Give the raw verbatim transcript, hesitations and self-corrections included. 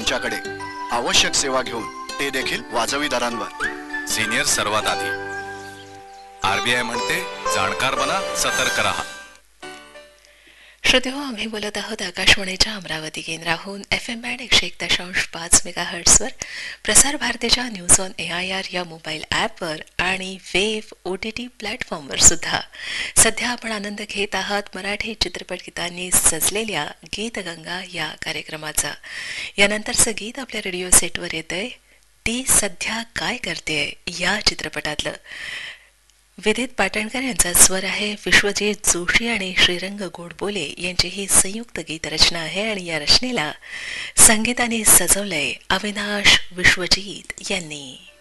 यांच्याकडे आवश्यक सेवा घेऊन, ते देखील वाजवी दरांवर. सिनियर सर्वात आधी. आरबीआय म्हणते, जाणकार बना, सतर्क रहा. श्रोते हो, आम्ही बोलत आहोत आकाशवाणीच्या अमरावती केंद्राहून एफ एम बँड एकशे एक दशांश पाच मेगा हर्ट्सवर, प्रसार भारतीच्या news on A I R या मोबाईल ॲपवर आणि वेव्ह ओ टी टी प्लॅटफॉर्मवर सुद्धा. सध्या आपण आनंद घेत आहात मराठी चित्रपट गीतांनी सजलेल्या गीतगंगा या कार्यक्रमाचा. यानंतरचं गीत आपल्या रेडिओ सेटवर येतंय, ती सध्या काय करतेय या चित्रपटातलं. विदित पाटणकर यांचा स्वर आहे, विश्वजित जोशी आणि श्रीरंग गोडबोले यांची ही संयुक्त गीतरचना आहे आणि या रचनेला संगीताने सजवलंय अविनाश विश्वजित यांनी.